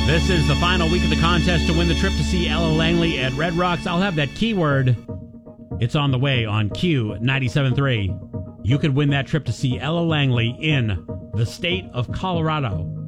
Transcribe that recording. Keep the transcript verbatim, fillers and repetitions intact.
This is the final week of the contest to win the trip to see Ella Langley at Red Rocks. I'll have that keyword. It's on the way on Q ninety-seven point three. You could win that trip to see Ella Langley in the state of Colorado.